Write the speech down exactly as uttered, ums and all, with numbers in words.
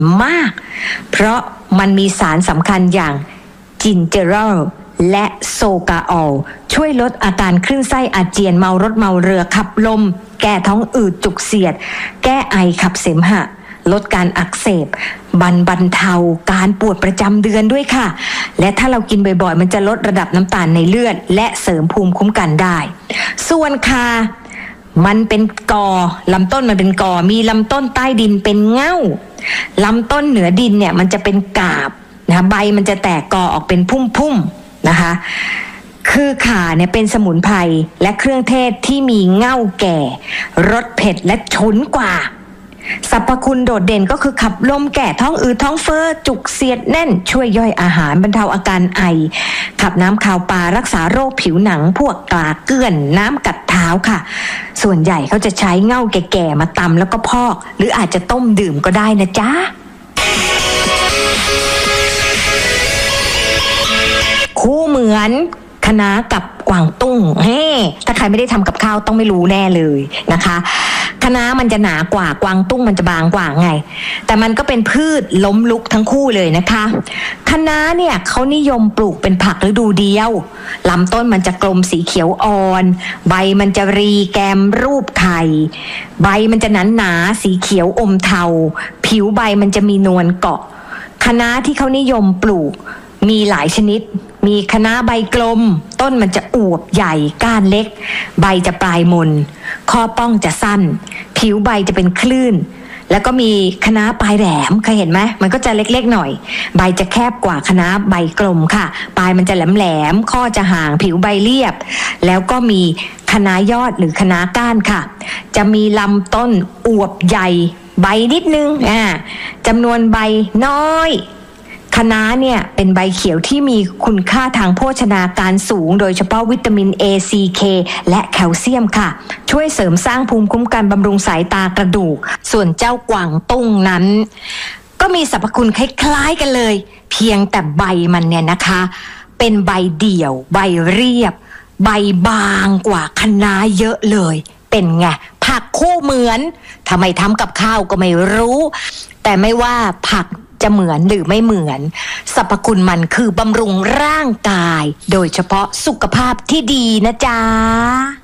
มากเพราะมันมีสารสำคัญอย่างจินเจอรอลและโซกาออลช่วยลดอาการคลื่นไส้อาเจียนเมารถเมาเรือขับลมแก้ท้องอืดจุกเสียดแก้ไอขับเสมหะลดการอักเสบบรรบรรเทาการปวดประจำเดือนด้วยค่ะและถ้าเรากินบ่อยๆมันจะลดระดับน้ำตาลในเลือดและเสริมภูมิคุ้มกันได้ส่วนคามันเป็นกอลำต้นมันเป็นกอมีลำต้นใต้ดินเป็นเง่าลำต้นเหนือดินเนี่ยมันจะเป็นกาบนะใบมันจะแตกกอออกเป็นพุ่มๆนะคะคือข่าเนี่ยเป็นสมุนไพรและเครื่องเทศที่มีเง่าแก่รสเผ็ดและฉุนกว่าสรรพคุณโดดเด่นก็คือขับลมแก่ท้องอืดท้องเฟ้อจุกเสียดแน่นช่วยย่อยอาหารบรรเทาอาการไอขับน้ำขาวปลารักษาโรคผิวหนังพวกกลากเกลื่อนน้ำกัดเท้าค่ะส่วนใหญ่เขาจะใช้เง่าแก่ๆมาตำแล้วก็พอกหรืออาจจะต้มดื่มก็ได้นะจ๊ะคู่เหมือนคะน้ากับกวางตุ้งเฮ้ถ้าใครไม่ได้ทำกับข้าวต้องไม่รู้แน่เลยนะคะคะน้ามันจะหนากว่ากวางตุ้งมันจะบางกว่าไงแต่มันก็เป็นพืชล้มลุกทั้งคู่เลยนะคะคะน้าเนี่ยเขานิยมปลูกเป็นผักฤดูเดียวลำต้นมันจะกลมสีเขียวอ่อนใบมันจะรีแกมรูปไข่ใบมันจะหนาหนาสีเขียวอมเทาผิวใบมันจะมีนวลเกาะคะน้าที่เขานิยมปลูกมีหลายชนิดมีคะน้าใบกลมต้นมันจะอวบใหญ่ก้านเล็กใบจะปลายมนข้อป้องจะสั้นผิวใบจะเป็นคลื่นแล้วก็มีคะน้าปลายแหลมเคยเห็นไหมมันก็จะเล็กๆหน่อยใบจะแคบกว่าคะน้าใบกลมค่ะปลายมันจะแหลมๆข้อจะห่างผิวใบเรียบแล้วก็มีคะน้ายอดหรือคะน้าก้านค่ะจะมีลำต้นอวบใหญ่ใบนิดนึงอ่าจำนวนใบน้อยคะน้าเนี่ยเป็นใบเขียวที่มีคุณค่าทางโภชนาการสูงโดยเฉพาะวิตามิน A ซี เค และแคลเซียมค่ะช่วยเสริมสร้างภูมิคุ้มกันบำรุงสายตากระดูกส่วนเจ้ากวางตุ้งนั้นก็มีสรรพคุณคล้ายๆกันเลยเพียงแต่ใบมันเนี่ยนะคะเป็นใบเดี่ยวใบเรียบใบบางกว่าคะน้าเยอะเลยเป็นไงผักคู่เหมือนทำไมทำกับข้าวก็ไม่รู้แต่ไม่ว่าผักจะเหมือนหรือไม่เหมือนสรรพคุณมันคือบำรุงร่างกายโดยเฉพาะสุขภาพที่ดีนะจ๊ะ